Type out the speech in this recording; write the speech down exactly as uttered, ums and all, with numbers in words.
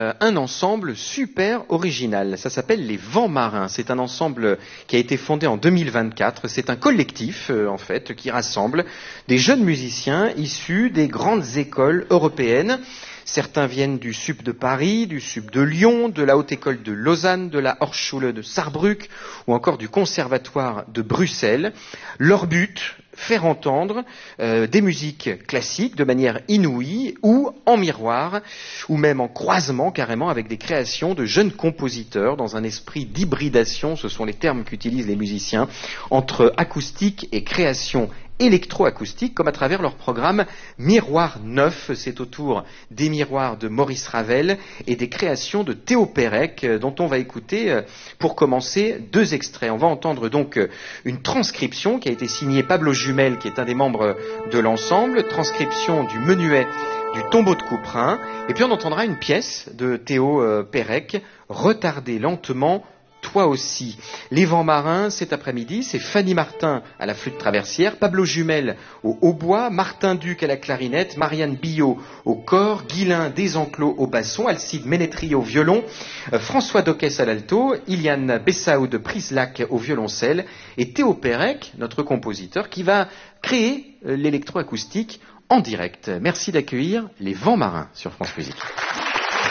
un ensemble super original. Ça s'appelle les Vents Marins. C'est un ensemble qui a été fondé en deux mille vingt-quatre. C'est un collectif, euh, en fait, qui rassemble des jeunes musiciens issus des grandes écoles européennes. Certains viennent du S U P de Paris, du S U P de Lyon, de la Haute École de Lausanne, de la Hochschule de Saarbrück ou encore du Conservatoire de Bruxelles. Leur but, faire entendre euh, des musiques classiques de manière inouïe ou en miroir ou même en croisement carrément avec des créations de jeunes compositeurs dans un esprit d'hybridation, ce sont les termes qu'utilisent les musiciens, entre acoustique et création électroacoustique, comme à travers leur programme Miroir neuf. C'est autour des miroirs de Maurice Ravel et des créations de Théo Perec, dont on va écouter, pour commencer, deux extraits. On va entendre donc une transcription qui a été signée Pablo Jumel, qui est un des membres de l'ensemble, transcription du menuet du Tombeau de Couperin, et puis on entendra une pièce de Théo Perec, Retardez lentement, toi aussi. Les Vents Marins, cet après-midi, c'est Fanny Martin à la flûte traversière, Pablo Jumel au hautbois, Martin Duc à la clarinette, Marianne Billot au cor, Guylain Desenclos au basson, Alcide Ménétri au violon, euh, François Doquès à l'alto, Iliane Bessaou de Prislac au violoncelle, et Théo Perec, notre compositeur, qui va créer euh, l'électroacoustique en direct. Merci d'accueillir les Vents Marins sur France Musique.